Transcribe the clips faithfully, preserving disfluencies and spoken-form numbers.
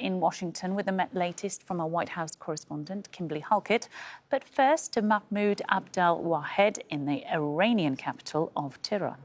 in Washington with the latest from our White House correspondent, Kimberly Halkett. But first to Mahmoud Abdel-Wahed in the Iranian capital of Tehran.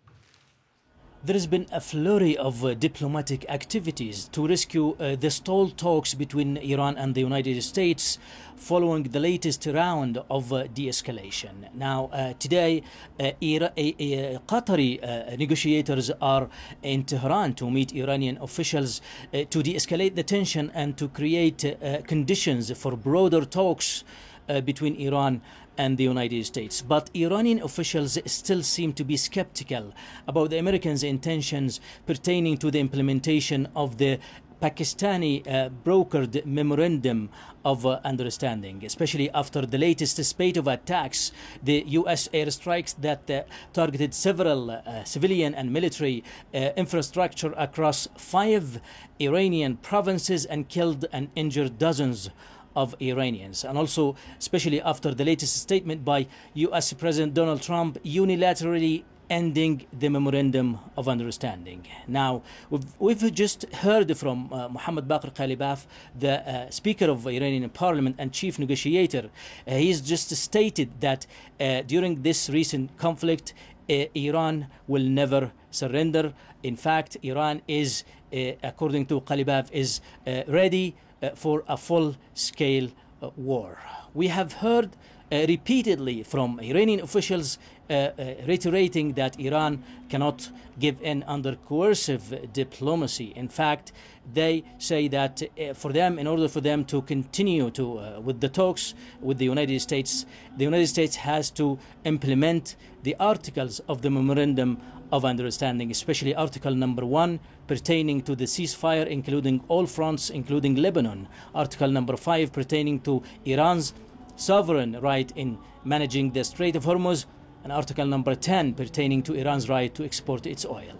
There has been a flurry of uh, diplomatic activities to rescue uh, the stalled talks between Iran and the United States following the latest round of uh, de-escalation. Now, uh, today, uh, Ira- uh, uh, Qatari uh, negotiators are in Tehran to meet Iranian officials uh, to de-escalate the tension and to create uh, conditions for broader talks Uh, between Iran and the United States. But Iranian officials still seem to be skeptical about the Americans' intentions pertaining to the implementation of the Pakistani uh, brokered memorandum of uh, understanding, especially after the latest spate of attacks, the U S airstrikes that uh, targeted several uh, civilian and military uh, infrastructure across five Iranian provinces and killed and injured dozens of Iranians, and also especially after the latest statement by U S President Donald Trump unilaterally ending the memorandum of understanding. Now, we've, we've just heard from uh, Mohammad Baqir Ghalibaf, the uh, Speaker of Iranian Parliament and Chief Negotiator. Uh, he's just stated that uh, during this recent conflict, uh, Iran will never surrender. In fact, Iran is, uh, according to Ghalibaf, is uh, ready Uh, for a full-scale uh, war. We have heard uh, repeatedly from Iranian officials uh, uh, reiterating that Iran cannot give in under coercive diplomacy. In fact, they say that uh, for them, in order for them to continue to uh, with the talks with the United States, the United States has to implement the articles of the memorandum of understanding, especially Article number one pertaining to the ceasefire, including all fronts, including Lebanon. Article number five pertaining to Iran's sovereign right in managing the Strait of Hormuz, and Article number ten pertaining to Iran's right to export its oil.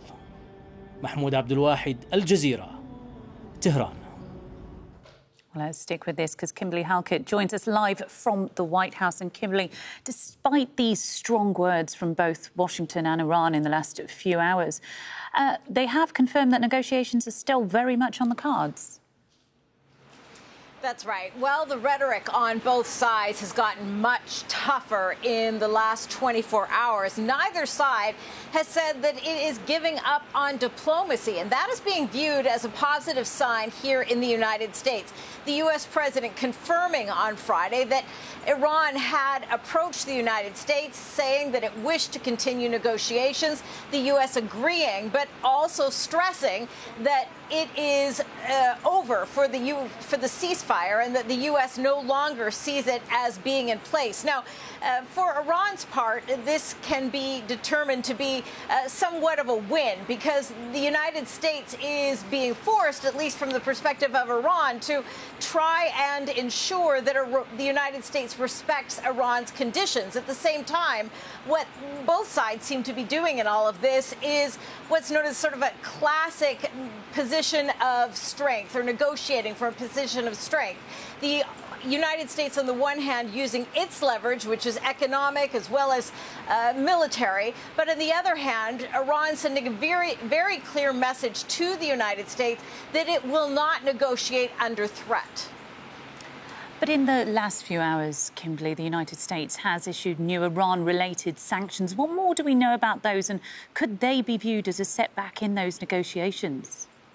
Mahmoud Abdel-Wahed, Al Jazeera, Tehran. Well, let's stick with this because Kimberly Halkett joins us live from the White House. And Kimberly, despite these strong words from both Washington and Iran in the last few hours, uh, they have confirmed that negotiations are still very much on the cards. That's right. Well, the rhetoric on both sides has gotten much tougher in the last twenty-four hours. Neither side has said that it is giving up on diplomacy, and that is being viewed as a positive sign here in the United States. The U S president confirming on Friday that Iran had approached the United States, saying that it wished to continue negotiations, the U S agreeing, but also stressing that it is uh, over for the U for the ceasefire and that the U S no longer sees it as being in place. Now, uh, for Iran's part, this can be determined to be uh, somewhat of a win because the United States is being forced, at least from the perspective of Iran, to try and ensure that the United States respects Iran's conditions. At the same time, what both sides seem to be doing in all of this is what's known as sort of a classic position of strength, or negotiating from a position of strength. The United States, on the one hand, using its leverage, which is economic as well as uh, military, but on the other hand, Iran sending a very, very clear message to the United States that it will not negotiate under threat. But in the last few hours, Kimberly, the United States has issued new Iran-related sanctions. What more do we know about those, and could they be viewed as a setback in those negotiations?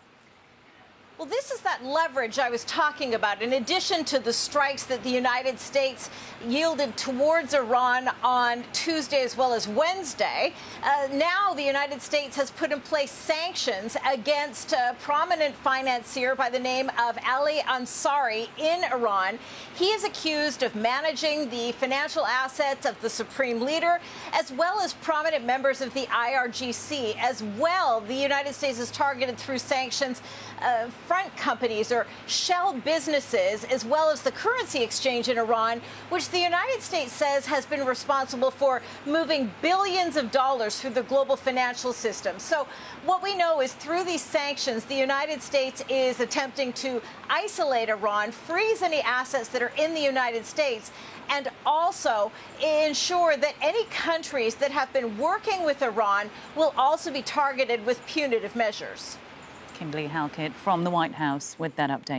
Well, this is that leverage I was talking about. In addition to the strikes that the United States yielded towards Iran on Tuesday as well as Wednesday, uh, now the United States has put in place sanctions against a prominent financier by the name of Ali Ansari in Iran. He is accused of managing the financial assets of the supreme leader, as well as prominent members of the I R G C. As well, the United States has targeted through sanctions uh, front companies or shell businesses, as well as the currency exchange in Iran, which the United States says has been responsible for moving billions of dollars through the global financial system. So what we know is through these sanctions, the United States is attempting to isolate Iran, freeze any assets that are in the United States, and also ensure that any countries that have been working with Iran will also be targeted with punitive measures. Kimberly Halkett from the White House with that update.